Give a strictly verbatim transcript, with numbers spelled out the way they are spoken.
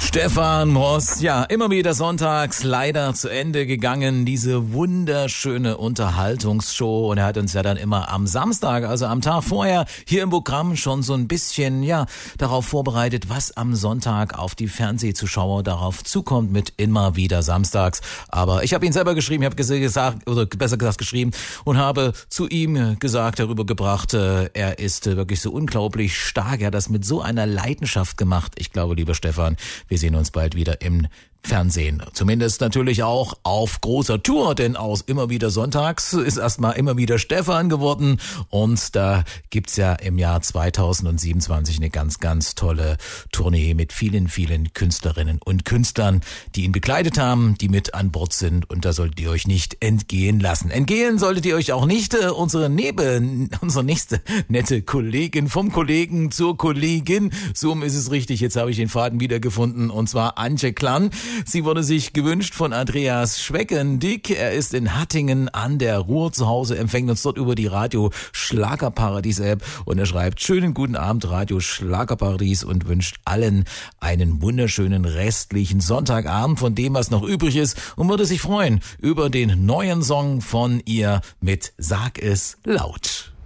Stefan Ross, ja, immer wieder sonntags leider zu Ende gegangen, diese wunderschöne Unterhaltungsshow, und er hat uns ja dann immer am Samstag, also am Tag vorher, hier im Programm schon so ein bisschen, ja, darauf vorbereitet, was am Sonntag auf die Fernsehzuschauer darauf zukommt mit immer wieder samstags. Aber ich habe ihn selber geschrieben, ich habe gesagt, oder besser gesagt geschrieben und habe zu ihm gesagt, darüber gebracht, er ist wirklich so unglaublich stark, er hat das mit so einer Leidenschaft gemacht. Ich glaube, lieber Stefan, wir sehen uns bald wieder im Fernsehen. Zumindest natürlich auch auf großer Tour, denn aus immer wieder sonntags ist erstmal immer wieder Stefan geworden, und da gibt's ja im Jahr zweitausendsiebenundzwanzig eine ganz, ganz tolle Tournee mit vielen, vielen Künstlerinnen und Künstlern, die ihn begleitet haben, die mit an Bord sind, und da solltet ihr euch nicht entgehen lassen. Entgehen solltet ihr euch auch nicht äh, unsere Nebe, unsere nächste nette Kollegin, vom Kollegen zur Kollegin, so ist es richtig, jetzt habe ich den Faden wiedergefunden, und zwar Antje Klann. Sie wurde sich gewünscht von Andreas Schweckendick. Er ist in Hattingen an der Ruhr zu Hause, empfängt uns dort über die Radio Schlagerparadies App, und er schreibt: schönen guten Abend Radio Schlagerparadies, und wünscht allen einen wunderschönen restlichen Sonntagabend von dem, was noch übrig ist, und würde sich freuen über den neuen Song von ihr mit Sag es laut.